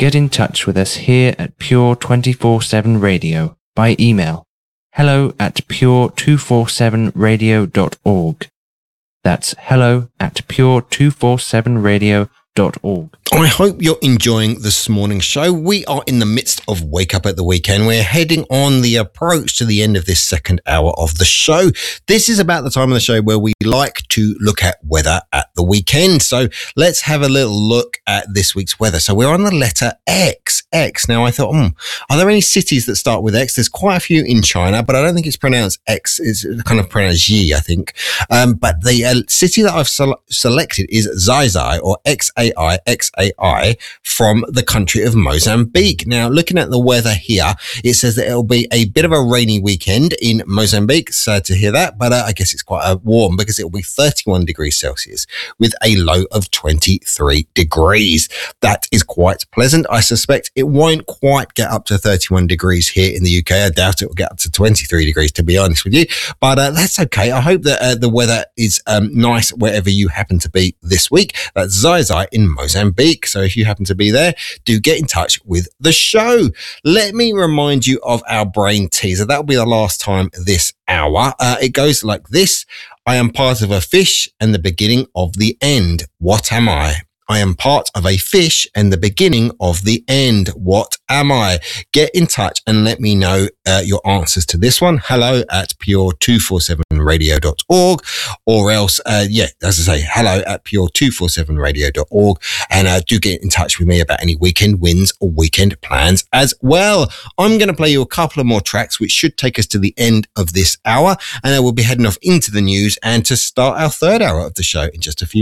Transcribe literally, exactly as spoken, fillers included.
get in touch with us here at Pure twenty-four seven Radio by email hello at pure two forty-seven radio dot org. That's hello at pure two forty-seven radio dot org. I hope you're enjoying this morning's show. We are in the midst of Wake Up at the Weekend. We're heading on the approach to the end of this second hour of the show. This is about the time of the show where we like to look at weather at the weekend. So let's have a little look at this week's weather. So we're on the letter X. X. Now I thought, hmm, are there any cities that start with X? There's quite a few in China, but I don't think it's pronounced X. It's kind of pronounced Yi, I think. Um, but the uh, city that I've sele- selected is Xai-Xai, or X A I X A I, from the country of Mozambique. Now, looking at the weather here, it says that it'll be a bit of a rainy weekend in Mozambique. Sad to hear that, but uh, I guess it's quite uh, warm because it'll be thirty-one degrees Celsius with a low of twenty-three degrees. That is quite pleasant. I suspect it won't quite get up to thirty-one degrees here in the U K. I doubt it will get up to twenty-three degrees, to be honest with you, but uh, that's okay. I hope that uh, the weather is um, nice wherever you happen to be this week. That's Xai-Xai in Mozambique. So if you happen to be there, do get in touch with the show. Let me remind you of our brain teaser. That'll be the last time this hour. Uh, it goes like this. I am part of a fish and the beginning of the end. What am I? I am part of a fish and the beginning of the end. What am I? Get in touch and let me know uh, your answers to this one. Hello at pure two forty-seven radio dot org, or else, uh, yeah, as I say, hello at pure two forty-seven radio dot org, and uh, do get in touch with me about any weekend wins or weekend plans as well. I'm going to play you a couple of more tracks, which should take us to the end of this hour, and then we'll be heading off into the news and to start our third hour of the show in just a few